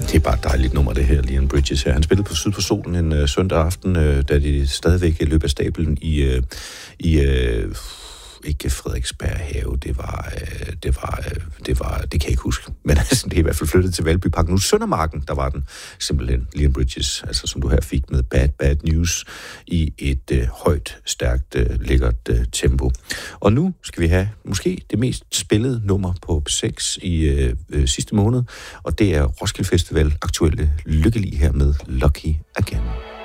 Det er bare et dejligt nummer, det her, Leon Bridges her. Han spillede på Syd på Solen en søndag aften, da de stadigvæk løb af stablen i ikke Frederiksberg Have, det kan jeg ikke huske. Men altså, det er i hvert fald flyttet til Valbyparken. Nu Søndermarken, der var den simpelthen Leon Bridges, altså som du her fik med Bad News i et højt, stærkt, lækkert tempo. Og nu skal vi have måske det mest spillede nummer på 6 i sidste måned, og det er Roskilde Festival aktuelle Lykkelig her med Lucky Again.